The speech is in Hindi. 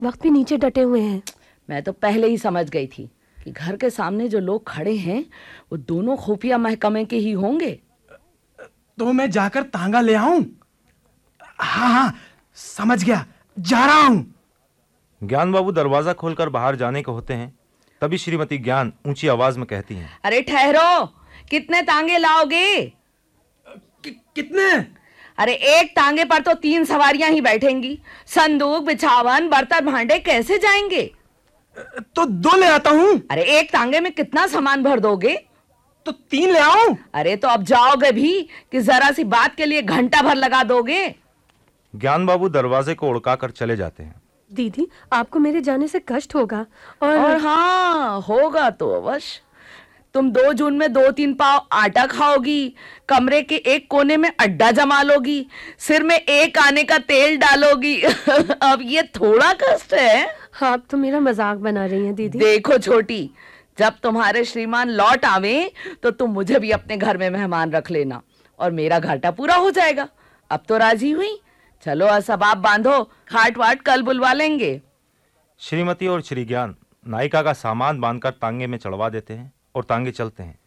वक्त भी नीचे डटे हुए हैं। मैं तो पहले ही समझ गई थी कि घर के सामने जो लोग खड़े हैं वो दोनों खुफिया महकमे के ही होंगे। तो मैं जाकर तांगा ले आऊं? हाँ हाँ, समझ गया, जा रहा हूं। ज्ञान बाबू दरवाजा खोलकर बाहर जाने को होते हैं, तभी श्रीमती ज्ञान ऊंची आवाज में कहती हैं, अरे ठहरो, कितने तांगे लाओगे? कितने? अरे एक तांगे पर तो 3 सवारियां ही बैठेंगी। संदूक, बिछावन, बर्तन, भांडे कैसे जाएंगे? तो 2 ले आता हूं। अरे एक तांगे में कितना सामान भर दोगे? तो 3 ले आऊं? अरे तो अब जाओगे भी कि जरा सी बात के लिए घंटा भर लगा दोगे? ज्ञान बाबू दरवाजे को उड़काकर चले जाते हैं। दीदी, आपको मेरे जाने से कष्ट होगा। और हाँ, होगा तो अवश्य। तुम 2 जून में 2-3 पाव आटा खाओगी, कमरे के एक कोने में अड्डा जमा लोगी, सिर में 1 आने का तेल डालोगी। अब ये थोड़ा कष्ट है? आप तो मेरा मजाक बना रही हैं दीदी। देखो छोटी, जब तुम्हारे श्रीमान लौट आवे तो तुम मुझे भी अपने घर में मेहमान रख लेना और मेरा घाटा पूरा हो जाएगा। अब तो राजी हुई? चलो असबाब बांधो, खाट वाट कल बुलवा लेंगे। श्रीमती और श्री ज्ञान नायिका का सामान बांधकर तांगे में चढ़वा देते हैं और तांगे चलते हैं।